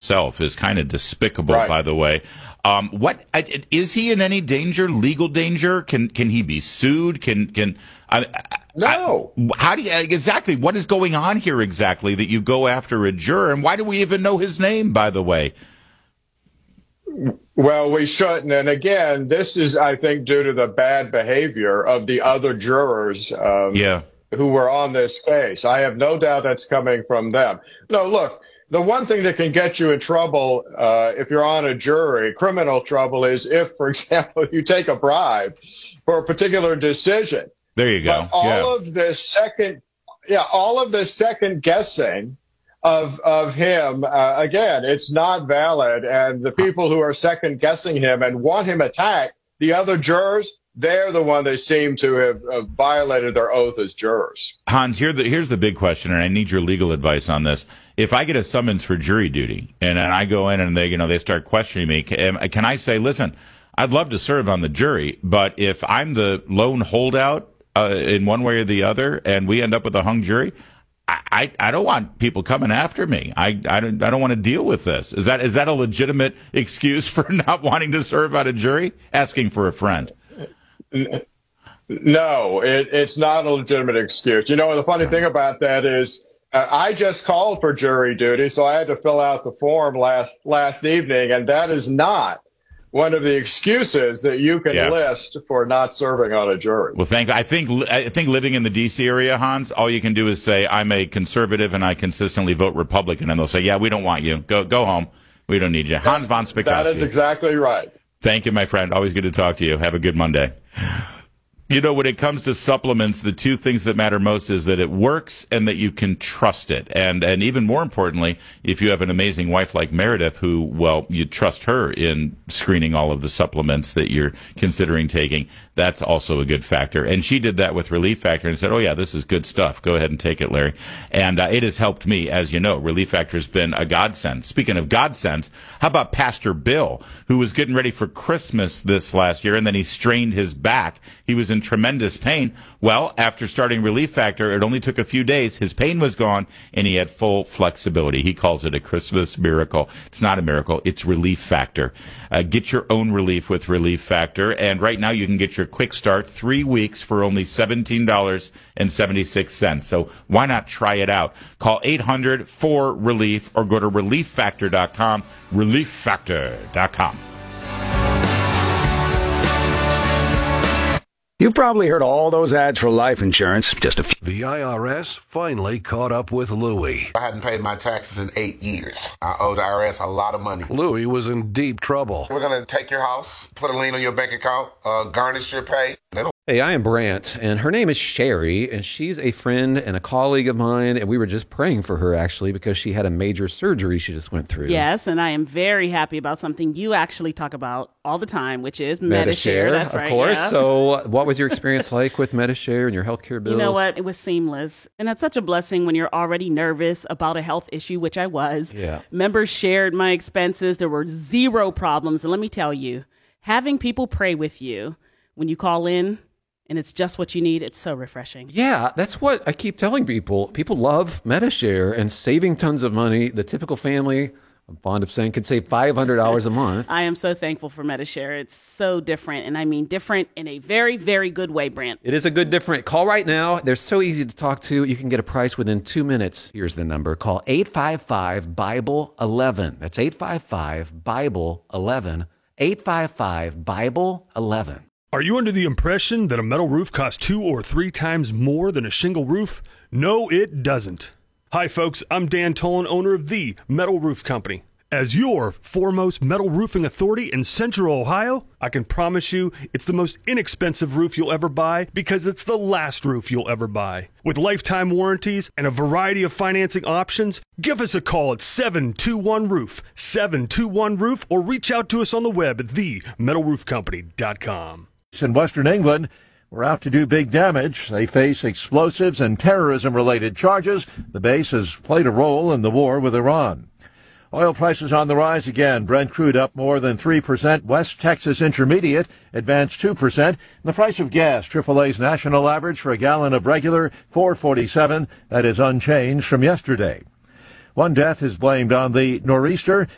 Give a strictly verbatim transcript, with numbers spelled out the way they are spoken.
himself is kind of despicable, right. by the way. Um, what is he in any danger, legal danger? Can can he be sued? Can can I, no? I, how do you exactly? What is going on here exactly that you go after a juror? And why do we even know his name? By the way. Well, we shouldn't. And again, this is, I think, due to the bad behavior of the other jurors um, yeah. who were on this case. I have no doubt that's coming from them. No, look, the one thing that can get you in trouble uh, if you're on a jury, criminal trouble, is if, for example, you take a bribe for a particular decision. There you go. But all yeah. of this second, yeah, all of this second guessing of of him, uh, again, it's not valid. And the people who are second guessing him and want him attacked, the other jurors, they're the one that seem to have, have violated their oath as jurors. Hans, here the, here's the big question, and I need your legal advice on this. If I get a summons for jury duty and, and I go in and they, you know, they start questioning me, can, can I say, listen, I'd love to serve on the jury, but if I'm the lone holdout uh, in one way or the other and we end up with a hung jury, I, I don't want people coming after me. I, I, don't, I don't want to deal with this. Is that is that a legitimate excuse for not wanting to serve on a jury? Asking for a friend. No, it, it's not a legitimate excuse. You know, the funny thing about that is uh, I just called for jury duty, so I had to fill out the form last last evening, and that is not one of the excuses that you can yeah. list for not serving on a jury. Well, thank. I think I think living in the D C area, Hans, all you can do is say I'm a conservative and I consistently vote Republican, and they'll say, "Yeah, we don't want you. Go go home. We don't need you." Hans von Spakovsky. That is exactly right. Thank you, my friend. Always good to talk to you. Have a good Monday. You know, when it comes to supplements, the two things that matter most is that it works and that you can trust it. And and even more importantly, if you have an amazing wife like Meredith, who, well, you trust her in screening all of the supplements that you're considering taking, that's also a good factor. And she did that with Relief Factor and said, oh, yeah, this is good stuff. Go ahead and take it, Larry. And uh, it has helped me. As you know, Relief Factor has been a godsend. Speaking of godsends, how about Pastor Bill, who was getting ready for Christmas this last year, and then he strained his back. He was in tremendous pain. Well, after starting Relief Factor, it only took a few days. His pain was gone, and he had full flexibility. He calls it a Christmas miracle. It's not a miracle. It's Relief Factor. Uh, get your own relief with Relief Factor, and right now you can get your quick start three weeks for only seventeen dollars and seventy-six cents. So why not try it out? Call eight hundred four relief or go to relief factor dot com, relief factor dot com. You've probably heard all those ads for life insurance. Just a few. The I R S finally caught up with Louie. I hadn't paid my taxes in eight years. I owe the I R S a lot of money. Louie was in deep trouble. We're going to take your house, put a lien on your bank account, uh, garnish your pay. They don't Hey, I am Brant, and her name is Sherry, and she's a friend and a colleague of mine, and we were just praying for her, actually, because she had a major surgery she just went through. Yes, and I am very happy about something you actually talk about all the time, which is Medi-Share. Medi-Share, That's of right, course. yeah. So what was your experience like with Medi-Share and your healthcare bills? You know what? It was seamless, and that's such a blessing when you're already nervous about a health issue, which I was. Yeah. Members shared my expenses. There were zero problems, and let me tell you, having people pray with you when you call in, and it's just what you need. It's so refreshing. Yeah, that's what I keep telling people. People love Medi-Share and saving tons of money. The typical family, I'm fond of saying, could save five hundred dollars a month. I am so thankful for Medi-Share. It's so different, and I mean different in a very, very good way, Brant. It is a good different. Call right now. They're so easy to talk to. You can get a price within two minutes. Here's the number. Call eight five five, Bible eleven. That's eight five five, Bible eleven. eight five five, Bible eleven. Are you under the impression that a metal roof costs two or three times more than a shingle roof? No, it doesn't. Hi, folks. I'm Dan Tolan, owner of The Metal Roof Company. As your foremost metal roofing authority in Central Ohio, I can promise you it's the most inexpensive roof you'll ever buy because it's the last roof you'll ever buy. With lifetime warranties and a variety of financing options, give us a call at seven two one roof, seven two one roof, or reach out to us on the web at the metal roof company dot com. In Western England, were out to do big damage. They face explosives and terrorism-related charges. The base has played a role in the war with Iran. Oil prices on the rise again. Brent crude up more than three percent. West Texas Intermediate advanced two percent. And the price of gas, triple A's national average for a gallon of regular, four forty-seven. That is unchanged from yesterday. One death is blamed on the nor'easter